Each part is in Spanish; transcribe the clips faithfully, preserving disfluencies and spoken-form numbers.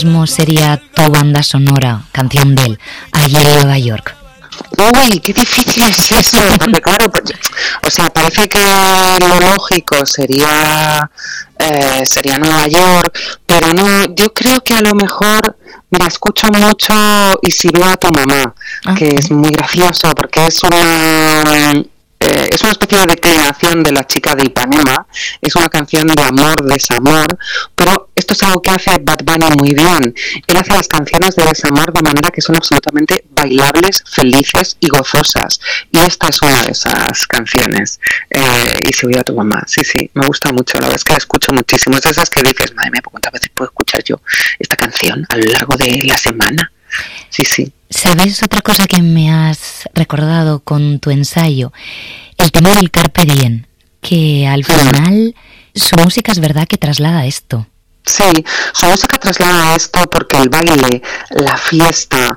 mismo sería tu banda sonora, canción de él, allí en Nueva York? Uy, qué difícil es eso, porque claro, o sea, parece que lo lógico sería eh, sería Nueva York, pero no, yo creo que a lo mejor, mira, escucho mucho Y si veo a tu mamá, ah, que es muy gracioso porque es una eh, es una especie de declinación de La chica de Ipanema, es una canción de amor, desamor, pero esto es algo que hace Bad Bunny muy bien. Él hace las canciones de desamor de manera que son absolutamente bailables, felices y gozosas, y esta es una de esas canciones. eh, Y si voy a tu mamá, sí, sí, me gusta mucho, la verdad es que la escucho muchísimo, es de esas que dices, madre mía, ¿cuántas veces puedo escuchar yo esta canción a lo largo de la semana? Sí, sí. ¿Sabes otra cosa que me has recordado con tu ensayo? El tema del Carpe Diem, que al final su música es verdad que traslada esto. Sí, su música traslada esto porque el baile, la fiesta,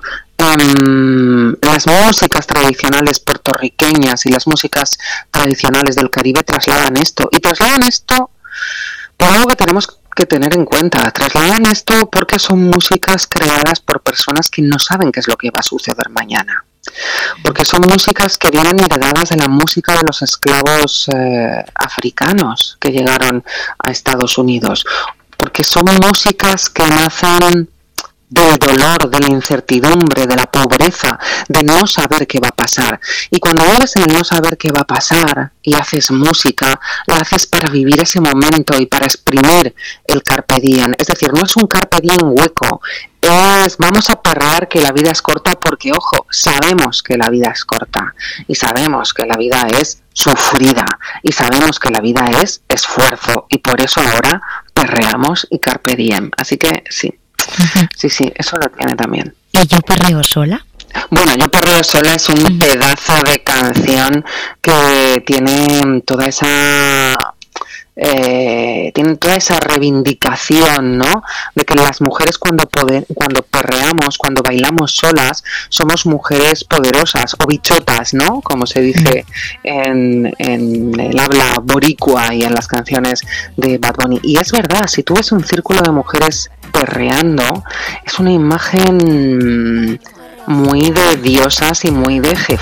um, las músicas tradicionales puertorriqueñas y las músicas tradicionales del Caribe trasladan esto. Y trasladan esto por algo que tenemos que tener en cuenta. Trasladan esto porque son músicas creadas por personas que no saben qué es lo que va a suceder mañana. Porque son músicas que vienen heredadas de la música de los esclavos eh, africanos que llegaron a Estados Unidos. Porque son músicas que nacen del dolor, de la incertidumbre, de la pobreza, de no saber qué va a pasar. Y cuando vives en el no saber qué va a pasar y haces música, la haces para vivir ese momento y para exprimir el carpe diem. Es decir, no es un carpe diem hueco, es vamos a perrear que la vida es corta porque, ojo, sabemos que la vida es corta y sabemos que la vida es sufrida y sabemos que la vida es esfuerzo y por eso ahora perreamos y carpe diem. Así que sí. Sí, sí, eso lo tiene también. ¿Y Yo perreo sola? Bueno, Yo perreo sola es un pedazo de canción que tiene toda esa eh, tiene toda esa reivindicación, ¿no? De que las mujeres cuando poder, cuando perreamos, cuando bailamos solas, somos mujeres poderosas o bichotas, ¿no? Como se dice en, en el habla boricua y en las canciones de Bad Bunny. Y es verdad, si tú ves un círculo de mujeres perreando, es una imagen muy de diosas y muy de jefe